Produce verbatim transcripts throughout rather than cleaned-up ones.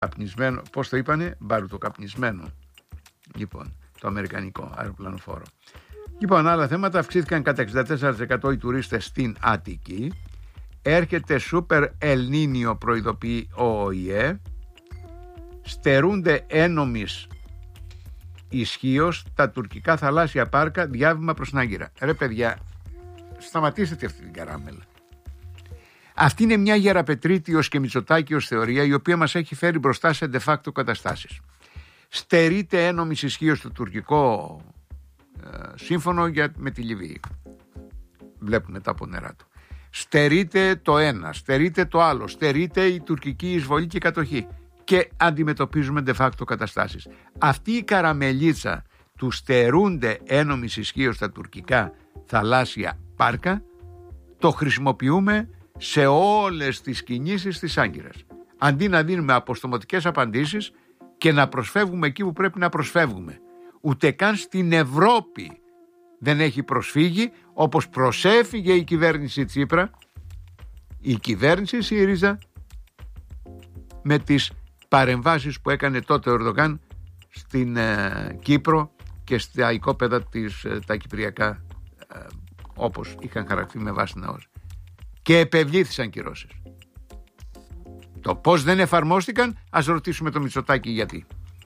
καπνισμένο, πώς το είπανε, μπαρουτοκαπνισμένο. Λοιπόν, το αμερικανικό αεροπλανοφόρο. Λοιπόν, άλλα θέματα, αυξήθηκαν κατά εξήντα τέσσερα τοις εκατό οι τουρίστες στην Αττική. Έρχεται σούπερ Ελνίνιο, προειδοποιεί ο ΟΗΕ. Στερούνται ένομης ισχύως τα τουρκικά θαλάσσια πάρκα, διάβημα προς την Άγκυρα. Ρε παιδιά, σταματήστε αυτή την καράμελα. Αυτή είναι μια γεραπετρίτιος και μητσοτάκιος θεωρία, η οποία μας έχει φέρει μπροστά σε de facto καταστάσεις. Στερείται ένομης ισχύως το τουρκικό ε, σύμφωνο για, με τη Λιβύη. Βλέπουμε τα από νερά του. Στερείται το ένα, στερείται το άλλο, στερείται η τουρκική εισβολή και κατοχή. Και αντιμετωπίζουμε de facto καταστάσεις. Αυτή η καραμελίτσα του στερούνται ένομης ισχύως τα τουρκικά θαλάσσια πάρκα, το χρησιμοποιούμε σε όλες τις κινήσεις της Άγκυρας. Αντί να δίνουμε αποστομωτικές απαντήσεις και να προσφεύγουμε εκεί που πρέπει να προσφεύγουμε. Ούτε καν στην Ευρώπη δεν έχει προσφύγει, όπως προσέφυγε η κυβέρνηση Τσίπρα, η κυβέρνηση ΣΥΡΙΖΑ, με τις παρεμβάσεις που έκανε τότε ο Ερντογάν στην ε, Κύπρο και στα οικόπεδα της, ε, τα κυπριακά, ε, όπως είχαν χαρακτεί με βάση την ΑΟΣ. Και επευλήθησαν κυρώσεις. Το πώς δεν εφαρμόστηκαν, ας ρωτήσουμε το Μητσοτάκη γιατί.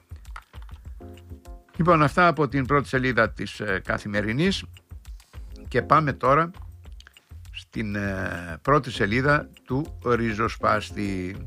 Λοιπόν, αυτά από την πρώτη σελίδα της ε, Καθημερινής, και πάμε τώρα στην ε, πρώτη σελίδα του Ριζοσπάστη.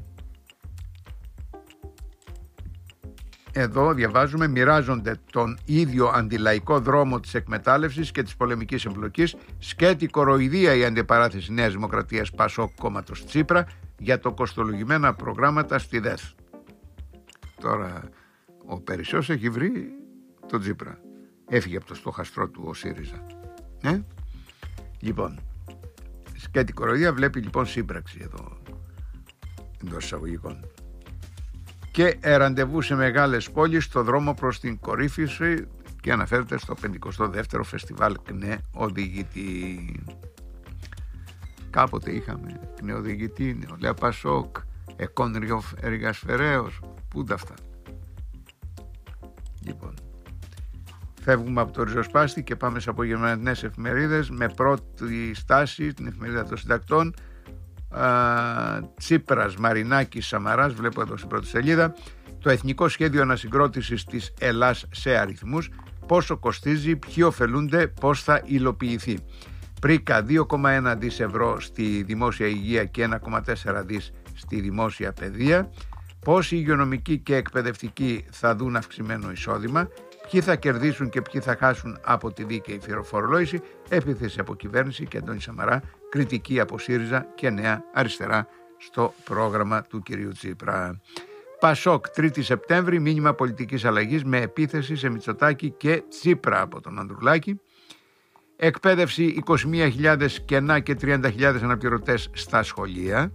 Εδώ διαβάζουμε: μοιράζονται τον ίδιο αντιλαϊκό δρόμο της εκμετάλλευσης και της πολεμικής εμπλοκής. Σκέτη κοροϊδία η αντιπαράθεση Νέας Δημοκρατίας Πασόκ κόμματος Τσίπρα για το κοστολογημένα προγράμματα στη ΔΕΘ. Τώρα ο Περισσός έχει βρει τον Τσίπρα. Έφυγε από το στοχαστρό του ο ΣΥΡΙΖΑ. Ε? Λοιπόν, σκέτη κοροϊδία βλέπει λοιπόν σύμπραξη εδώ εντός εισαγωγικών. Και ραντεβού σε μεγάλες πόλεις στο δρόμο προς την κορύφωση, και αναφέρεται στο πενηκοστό δεύτερο φεστιβάλ ΚΝΕ Οδηγητή. Κάποτε είχαμε ΚΝΕ Οδηγητή, Νεολαία Πασόκ, Εκόνριο Εργασφαιρέως. Πού τα αυτά. Λοιπόν, φεύγουμε από το Ριζοσπάστη και πάμε σε απογευματινές εφημερίδες, με πρώτη στάση την εφημερίδα των συντακτών. Uh, Τσίπρας, Μαρινάκης, Σαμαράς, βλέπω εδώ στην πρώτη σελίδα. Το Εθνικό Σχέδιο Ανασυγκρότησης της Ελλάς σε αριθμούς, πόσο κοστίζει, ποιοι ωφελούνται, πώς θα υλοποιηθεί. Πρίκα δύο κόμμα ένα δις ευρώ στη δημόσια υγεία και ένα κόμμα τέσσερα δις στη δημόσια παιδεία. Πόσοι υγειονομικοί και εκπαιδευτικοί θα δουν αυξημένο εισόδημα, ποιοι θα κερδίσουν και ποιοι θα χάσουν από τη δίκαιη φορολόγηση. Επίθεση από κυβέρνηση και Αντώνη Σαμαρά, κριτική από ΣΥΡΙΖΑ και Νέα Αριστερά στο πρόγραμμα του κυρίου Τσίπρα. Πασόκ, τρίτη Σεπτέμβρη, μήνυμα πολιτικής αλλαγής με επίθεση σε Μητσοτάκη και Τσίπρα από τον Ανδρουλάκη. Εκπαίδευση, είκοσι μία χιλιάδες κενά και τριάντα χιλιάδες αναπληρωτές στα σχολεία.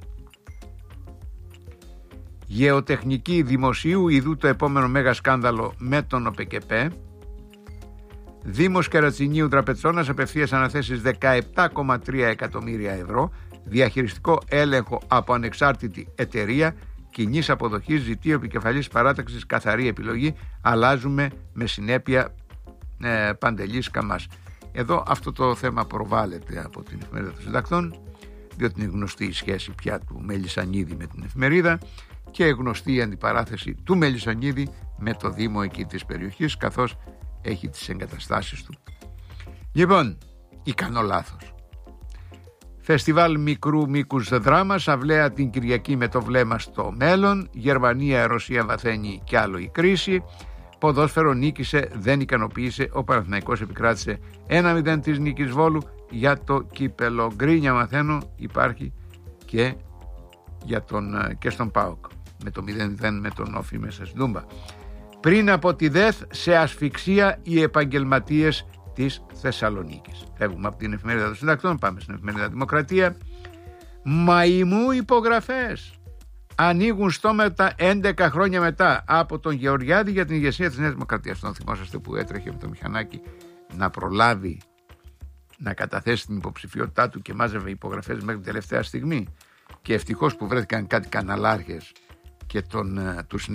Γεωτεχνική δημοσίου, ειδού το επόμενο μέγα σκάνδαλο με τον ΟΠΕΚΕΠΕ. Δήμος Κερατσινίου Τραπετσόνας, απευθείας αναθέσεις δεκαεπτά κόμμα τρία εκατομμύρια ευρώ. Διαχειριστικό έλεγχο από ανεξάρτητη εταιρεία. Κοινής αποδοχής, ζητεί ο επικεφαλής παράταξης καθαρή επιλογή. Αλλάζουμε με συνέπεια ε, Παντελής Καμάς. Εδώ αυτό το θέμα προβάλλεται από την εφημερίδα των συντακτών, διότι είναι γνωστή η σχέση πια του Μελισσανίδη με την εφημερίδα και γνωστή η αντιπαράθεση του Μελισσανίδη με το Δήμο εκεί της περιοχής, καθώς έχει τις εγκαταστάσεις του. Λοιπόν, ικανό λάθος. Φεστιβάλ μικρού μήκους δράμας, αυλαία την Κυριακή με το βλέμμα στο μέλλον. Γερμανία, Ρωσία βαθαίνει κι άλλο η κρίση. Ποδόσφαιρο, νίκησε, δεν ικανοποίησε. Ο Παναθηναϊκός επικράτησε ένα μηδέν της νίκης Βόλου για το κύπελο. Γκρίνια, μαθαίνω, υπάρχει και, για τον, και στον ΠΑΟΚ με το μηδέν μηδέν με τον Όφη μέσα στην Τούμπα. Πριν από τη ΔΕΘ, σε ασφυξία οι επαγγελματίες της Θεσσαλονίκης. Φεύγουμε από την εφημερίδα των συντακτών, πάμε στην εφημερίδα Δημοκρατία. Μαϊμού υπογραφές ανοίγουν στόματα έντεκα χρόνια μετά από τον Γεωργιάδη για την ηγεσία της Νέας Δημοκρατίας. Τον θυμόσαστε που έτρεχε με το μηχανάκι να προλάβει να καταθέσει την υποψηφιότητά του και μάζευε υπογραφές μέχρι την τελευταία στιγμή, και ευτυχώς που βρέθηκαν κάτι καναλάρχες και τον, τους